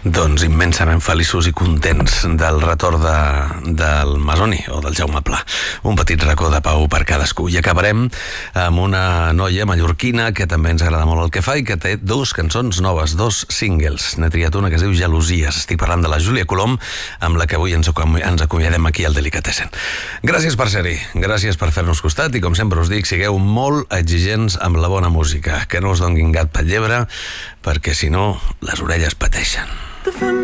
Doncs immensament feliços i contents del retorn del Masoni o del Jaume Pla. Un petit racó de pau per cadascú. I acabarem amb una noia mallorquina que també ens agrada molt el que fa i que té dos cançons noves, dos singles. N'he triat una que es diu Gelosies. Estic parlant de la Júlia Colom, amb la que avui ens acomiadem aquí al Delicatessen. Gràcies per ser-hi, gràcies per fer-nos costat i com sempre us dic, sigueu molt exigents amb la bona música, que no us donguin gat pel llebre, perquè si no les orelles pateixen.